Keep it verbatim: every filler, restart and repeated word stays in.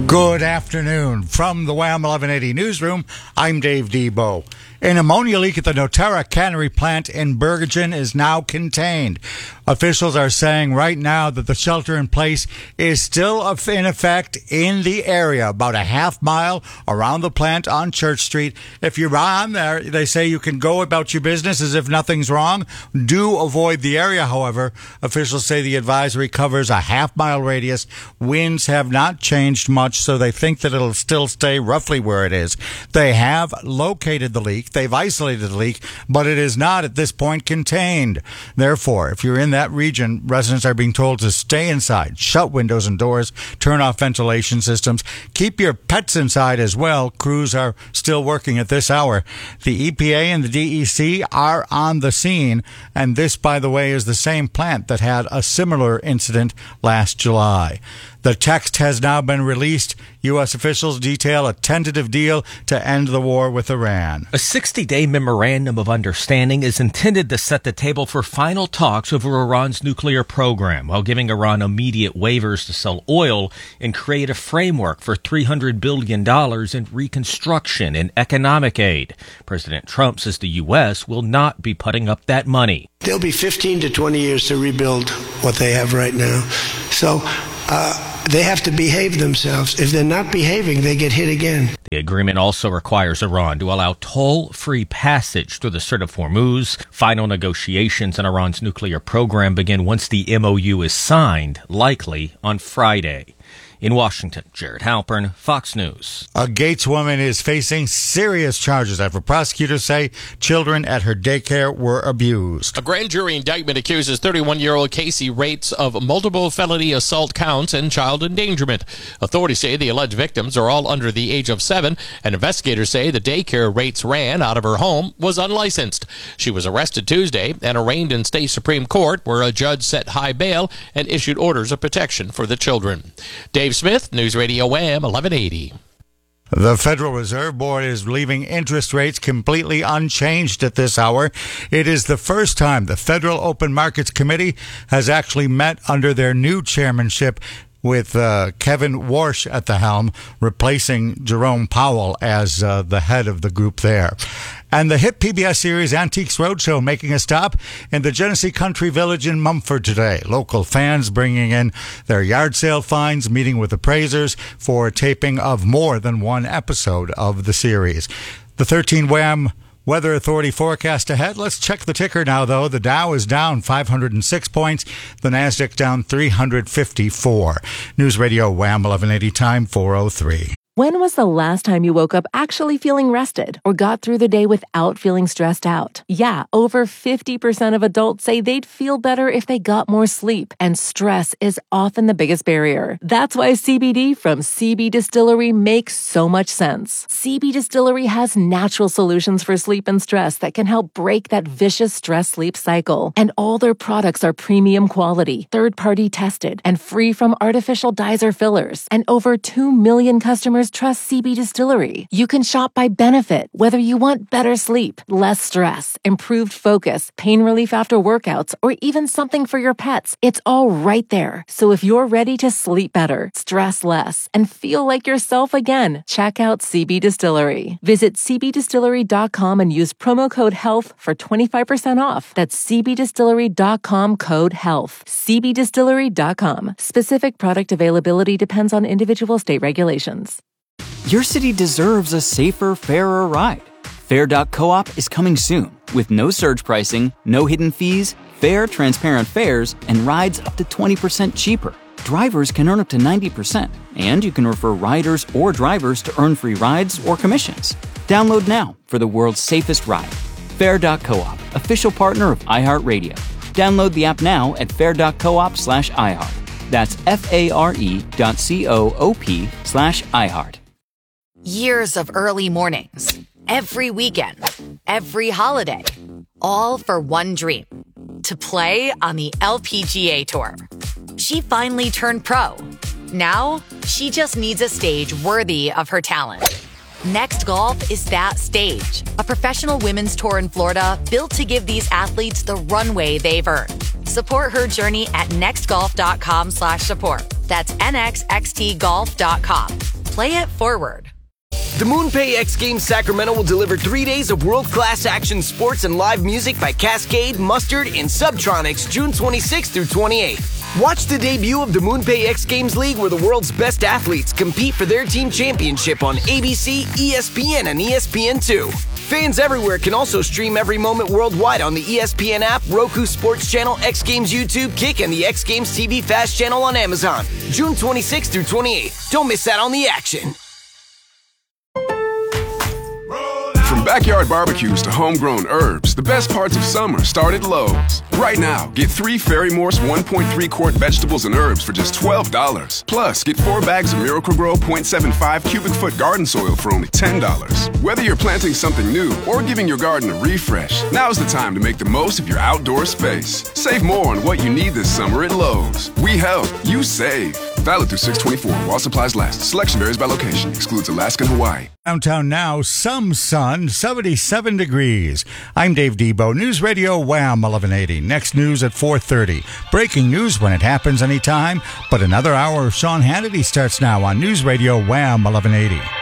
Good afternoon. From the Wham eleven eighty newsroom, I'm Dave Debo. An ammonia leak at the Noterra cannery plant in Bergen is now contained. Officials are saying right now that the shelter in place is still in effect in the area, about a half mile around the plant on Church Street. If you're on there, they say you can go about your business as if nothing's wrong. Do avoid the area, however. Officials say the advisory covers a half mile radius. Winds have not changed much, so they think that it'll still stay roughly where it is. They have located the leak. They've isolated the leak, but it is not at this point contained. Therefore, if you're in that region, residents are being told to stay inside, shut windows and doors, turn off ventilation systems, keep your pets inside as well. Crews are still working at this hour. The E P A and the D E C are on the scene, and this, by the way, is the same plant that had a similar incident last July. The text has now been released. U S officials detail a tentative deal to end the war with Iran. A sixty-day memorandum of understanding is intended to set the table for final talks over Iran's nuclear program, while giving Iran immediate waivers to sell oil and create a framework for three hundred billion dollars in reconstruction and economic aid. President Trump says the U S will not be putting up that money. There'll be fifteen to twenty years to rebuild what they have right now. So, uh, they have to behave themselves. If they're not behaving, they get hit again. The agreement also requires Iran to allow toll-free passage through the Strait of Hormuz. Final negotiations on Iran's nuclear program begin once the M O U is signed, likely on Friday. In Washington, Jared Halpern, Fox News. A Gates woman is facing serious charges after prosecutors say children at her daycare were abused. A grand jury indictment accuses thirty-one-year-old Casey Rates of multiple felony assault counts and child endangerment. Authorities say the alleged victims are all under the age of seven, and investigators say the daycare Rates ran out of her home was unlicensed. She was arrested Tuesday and arraigned in state Supreme Court, where a judge set high bail and issued orders of protection for the children. Dave Smith, News Radio Wham eleven eighty. The Federal Reserve Board is leaving interest rates completely unchanged at this hour. It is the first time the Federal Open Markets Committee has actually met under their new chairmanship, with uh, Kevin Warsh at the helm, replacing Jerome Powell as uh, the head of the group there. And the hit P B S series Antiques Roadshow making a stop in the Genesee Country Village in Mumford today. Local fans bringing in their yard sale finds, meeting with appraisers for a taping of more than one episode of the series. The thirteen Wham Weather Authority forecast ahead. Let's check the ticker now, though. The Dow is down five hundred six points. The Nasdaq down three hundred fifty-four. News Radio Wham eleven eighty, time four oh three. When was the last time you woke up actually feeling rested or got through the day without feeling stressed out? Yeah, over fifty percent of adults say they'd feel better if they got more sleep, and stress is often the biggest barrier. That's why C B D from C B Distillery makes so much sense. C B Distillery has natural solutions for sleep and stress that can help break that vicious stress-sleep cycle. And all their products are premium quality, third-party tested, and free from artificial dyes or fillers. And over two million customers trust C B Distillery. You can shop by benefit, whether you want better sleep, less stress, improved focus, pain relief after workouts, or even something for your pets. It's all right there. So if you're ready to sleep better, stress less, and feel like yourself again, check out C B Distillery. Visit c b distillery dot com and use promo code HEALTH for twenty-five percent off. That's c b distillery dot com, code HEALTH. c b distillery dot com. Specific product availability depends on individual state regulations. Your city deserves a safer, fairer ride. Fair dot coop is coming soon with no surge pricing, no hidden fees, fair, transparent fares, and rides up to twenty percent cheaper. Drivers can earn up to ninety percent, and you can refer riders or drivers to earn free rides or commissions. Download now for the world's safest ride. Fair dot coop, official partner of iHeartRadio. Download the app now at fair dot coop slash iHeart. That's F-A-R-E dot C-O-O-P slash iHeart. Years of early mornings, every weekend, every holiday, all for one dream, to play on the L P G A Tour. She finally turned pro. Now, she just needs a stage worthy of her talent. Next Golf is that stage, a professional women's tour in Florida built to give these athletes the runway they've earned. Support her journey at nextgolf dot com slash support. That's N X X T golf dot com. play it forward. The MoonPay X Games Sacramento will deliver three days of world-class action sports and live music by Cascade, Mustard, and Subtronics June twenty-sixth through twenty-eighth. Watch the debut of the MoonPay X Games League, where the world's best athletes compete for their team championship on A B C, E S P N, and E S P N two. Fans everywhere can also stream every moment worldwide on the E S P N app, Roku Sports Channel, X Games YouTube, Kick, and the X Games T V Fast Channel on Amazon. June twenty-sixth through twenty-eighth. Don't miss out on the action. From backyard barbecues to homegrown herbs, the best parts of summer start at Lowe's. Right now, get three Fairy Morse one point three quart vegetables and herbs for just twelve dollars. Plus, get four bags of Miracle-Gro point seven five cubic foot garden soil for only ten dollars. Whether you're planting something new or giving your garden a refresh, now's the time to make the most of your outdoor space. Save more on what you need this summer at Lowe's. We help, you save. Valid through six twenty-four while supplies last. Selection varies by location. Excludes Alaska and Hawaii. Downtown now, some sun, seventy-seven degrees. I'm Dave Debo, News Radio Wham eleven eighty. Next news at four thirty. Breaking news when it happens anytime, but another hour of Sean Hannity starts now on News Radio Wham eleven eighty.